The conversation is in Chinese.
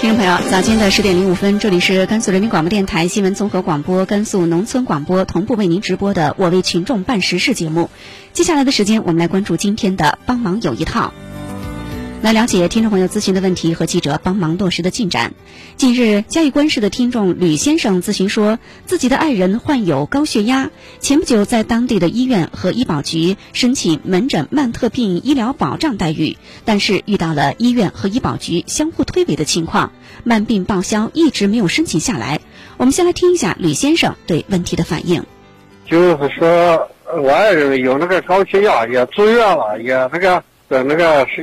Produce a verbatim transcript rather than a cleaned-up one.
听众朋友，早间的十点零五分，这里是甘肃人民广播电台新闻综合广播、甘肃农村广播同步为您直播的《我为群众办实事》节目。接下来的时间，我们来关注今天的帮忙有一套。来了解听众朋友咨询的问题和记者帮忙落实的进展。近日，嘉峪关市的听众吕先生咨询说，自己的爱人患有高血压，前不久在当地的医院和医保局申请门诊慢特病医疗保障待遇，但是遇到了医院和医保局相互推诿的情况，慢病报销一直没有申请下来。我们先来听一下吕先生对问题的反应。 就是说，我爱人有那个高血压，也住院了，也那个在那个是